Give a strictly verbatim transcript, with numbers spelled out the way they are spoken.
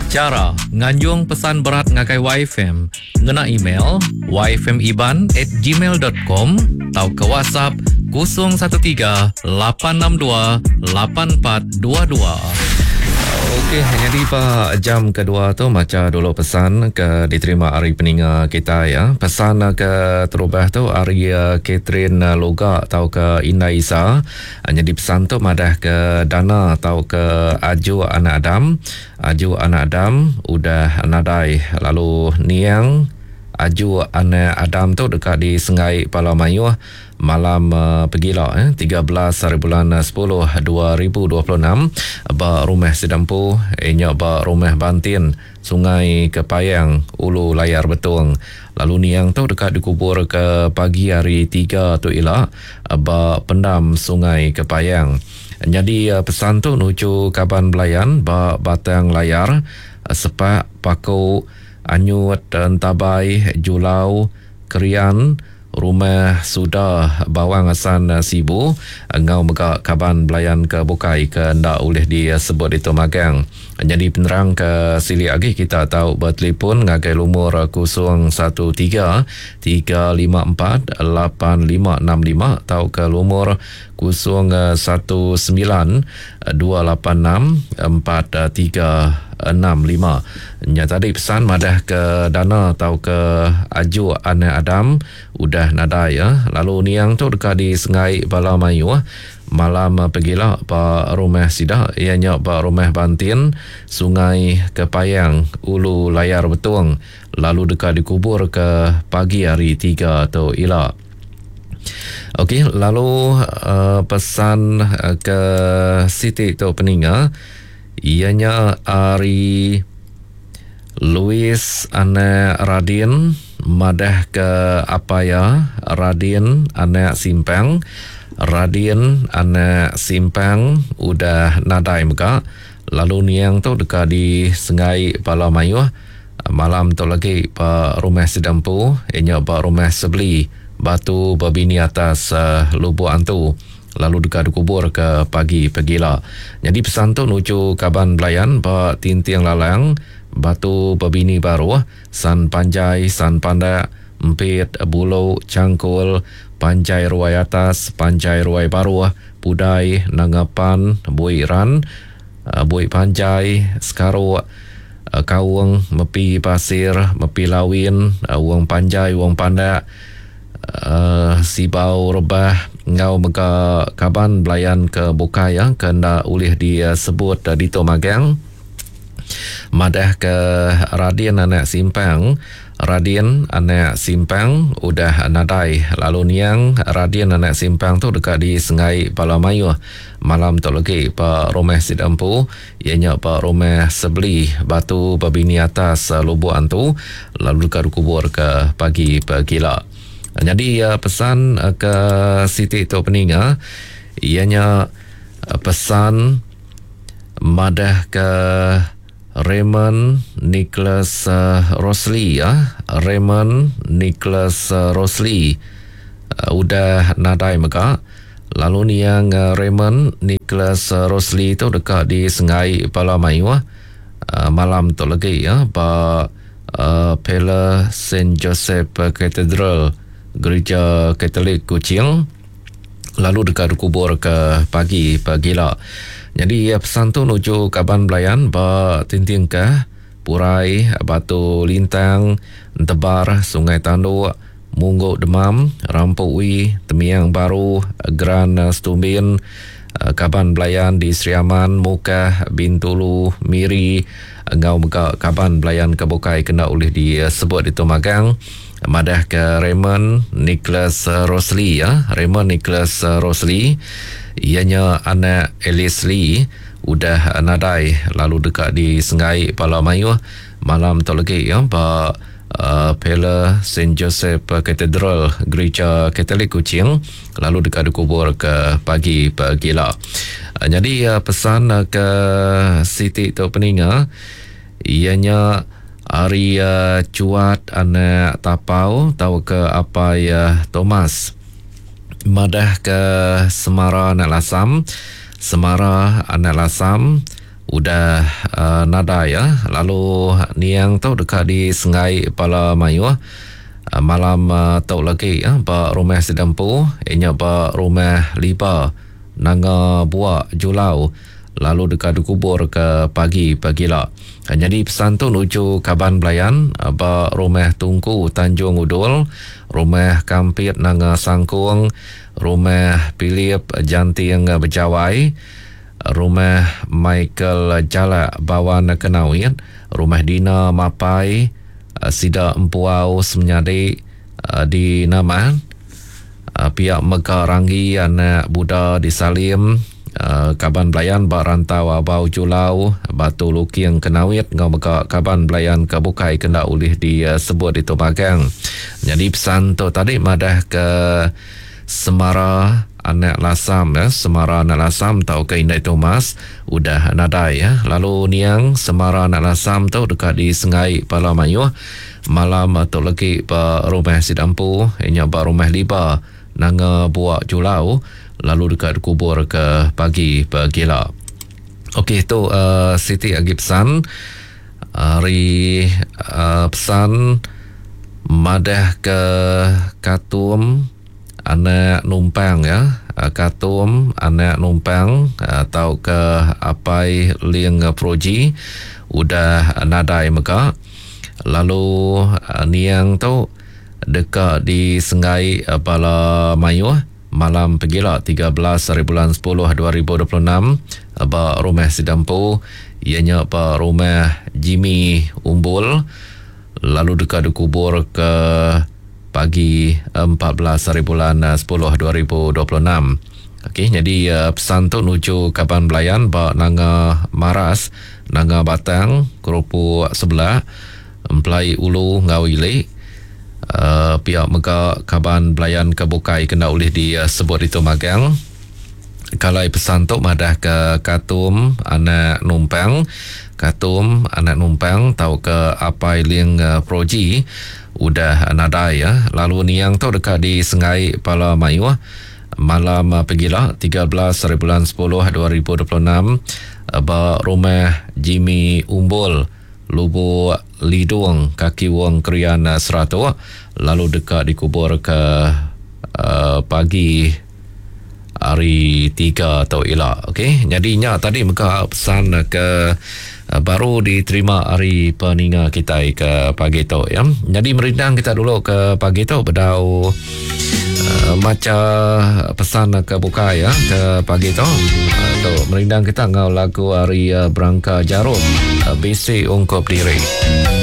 Cara nganjung pesan berat ngagai Y F M, ngena email y f m iban at gmail dot com atau ke WhatsApp kosong satu tiga lapan enam dua lapan empat dua dua. Okey, jadi Pak, jam kedua tu macam dulu pesan ke diterima hari peninga kita ya. Pesan ke terubah tu hari Catherine Loga atau ke Indah Isa. Jadi pesan tu madah ke Dana atau ke Aju Anak Adam. Aju Anak Adam udah nadai. Lalu Niang Aju Anak Adam tu dekat di Sengai Palamayu malam uh, pergilah eh, tiga belas hari bulan sepuluh dua ribu dua puluh enam ba rumah Sedampu inya ba rumah Bantin Sungai Kepayang Ulu Layar Betung. Lalu Niang tu dekat dikubur ke pagi hari tiga tu ila ba pendam Sungai Kepayang. Jadi uh, pesan tu nuju Kaban Belayan ba Batang Layar uh, sepak Paku Anyut Tabai Julau Kerian rumah sudah bawang asan sibu ngau mega Kaban Belayan ke Bukai ke ndak oleh disebut itu magang. Jadi penerang ke sili lagi kita tahu bertelefon ngagai lumur kosong satu tiga tiga lima empat lapan lima enam lima atau ke lumur kosong satu sembilan dua lapan enam empat tiga enam lima. Nya tadi pesan madah ke Dana atau ke Aju Anak Adam udah nadai ya. Lalu Niang tu dekat di Sengai Palamayu malam pergilah Pak rumah sidah ianya Pak rumah Bantin Sungai Kepayang Ulu Layar Betung. Lalu dekat dikubur ke pagi hari tiga tu ila. Okey, lalu uh, pesan uh, ke Siti tu peninga ianya hari Louis Anak Radin madah ke Apaya Radin Anak Simpang. Radin Anak Simpang udah nadai muka. Lalu Niang tu dekat di Sengai Palamayu malam tu lagi Pak rumah Sedampu ianya Pak rumah Sebeli Batu Babini atas uh, Lubuk Antu. Lalu dekat dikubur ke pagi pergila. Jadi pesan tu nuju Kaban Belayan Pak Tintiang Lalang Batu Babini Baru San Panjai San Pandak Empit Bulau Cangkul Panjai Ruai Atas Panjai Ruai Baru Pudai Nangapan Bui Ran Bui Panjai Sekaru Kawung Mepi Pasir Mepi Lawin Wong Panjai Wong Pandak uh, Sibau Rebah ngau mega Kaban Belayan ke Bukai ya kena ulih disebut uh, Dito Magang. Madah ke Radin Anak Simpang. Radin Anak Simpang udah nadai. Lalu Niang Radin Anak Simpang tu dekat di Sengai Palamayu malam tu lagi Pak rumah Sedampu ianya Pak rumah Sebeli Batu Babini atas uh, Lubuk Antu. Lalu dekat kubur ke pagi pergila. Jadi uh, pesan uh, ke Siti tu peninga ianya uh, pesan madah ke Raymond Nicholas uh, Rosley ya. Raymond Nicholas uh, Rosley uh, udah nadai mega. Lalu ni yang uh, Raymond Nicholas uh, Rosley tu dekat di Sengai Palamayu uh, malam tu lagi ya Pak uh, Pela Saint Joseph Cathedral Gereja Katolik Kuching. Lalu dekat kubur ke pagi pergila. Jadi ya, pesan tu nuju Kaban Belayan ba Tinting ke Purai Batu Lintang Tebar Sungai Tanduk Mungguk Demam Rampui Temiang Baru Gran Stumbin Kaban Belayan di Seriaman Muka Bintulu Miri ngau mega Kaban Belayan ke Bukai kena oleh disebut itu magang. Madah ke Raymond Nicholas Rosley ya. Raymond Nicholas Rosley ianya anak Alice Lee udah nadai. Lalu dekat di Sengai Palamayu malam tu lagi ya Pak uh, Pela Saint Joseph Cathedral Gereja Katolik Kuching. Lalu dekat dikubur ke pagi pergila. uh, jadi uh, pesan uh, ke Siti tu peninga ianya hari uh, cuat anak tapau tahu ke apa ya Thomas madah ke Semara anak Lasam. Semara anak Lasam udah uh, nada ya. Lalu niang tu dekat di Sungai Pala Mayu, uh, malam uh, tau lagi ya, ba rumah sedampu inya ba rumah liba nanga buak julau, lalu dekat dikubur ke pagi pagila. Jadi pesan tu nuju Kaban Belayan, ba rumah Tungku Tanjung Udul, rumah Kampit nanga Sangkung, rumah Pilip Janting Bejawai, rumah Michael Jala Bawan Kenawit, rumah Dina Mapai Sida Empuau Semenyadi di Naman, pihak Mekar Ranggi anak Buddha di Salim, Kaban Belayan ba rantau Abau Julau Batu Luking Kenawit ngau Mekar Kaban Belayan Kabukai kena ulih disebut di Tumagang. Jadi pesan tu tadi madah ke Semara anak Lasam ya, Semara anak Lasam tau ke Indai Thomas udah nadai ya. Lalu niang Semara anak Lasam tu dekat di Sungai Pala Mayu, malam tu lagi ba rumah Sidampu inya ba rumah liba nanga buak julau, lalu dekat kubur ke pagi pagila. Okey tu uh, Siti agi pesan hari uh, pesan madah ke Katum anak numpang ya, uh, Katum anak numpang atau uh, ke Apai Liang Proji udah nadai meka. Lalu uh, niang tu dekat di Sungai uh, Pala Mayu, malam pagila tiga belas hari bulan sepuluh dua ribu dua puluh enam, ba rumah Sidampu ianya ba rumah Jimmy Umbul, lalu dekat dikubur ke pagi empat belas hari bulan sepuluh dua ribu dua puluh enam. Okey, jadi uh, pesan tu nuju Kaban Belayan ba nanga Maras nanga Batang Kerupu sebelah Mplai Ulu Ngawili. Uh, pihak Mega Kaban Belayan Kebukai kena ulih disebut itu Magang. Kalai pesan tu madah ke Katum anak numpang, Katum anak numpang tau ke Apai Liang uh, Proji udah nadai ya. Lalu niang tu dekat di Sungai Pala Mayu, malam uh, pagila tiga belas hari bulan sepuluh dua ribu dua puluh enam, uh, ba rumah Jimmy Umbul Lubu Lidung Kaki Wong Krian Serato, lalu dekat dikubur ke uh, pagi hari tiga atau ila. Okey, jadinya tadi mereka pesan ke uh, baru diterima hari peninga kita ke pagi tu ya. Jadi merindang kita dulu ke pagi tu bedau uh, macam pesan ke buka ya ke pagi tu. Uh, tu merindang kita ngau lagu hari uh, Berangka Jarum uh, B C Ungkop Diri.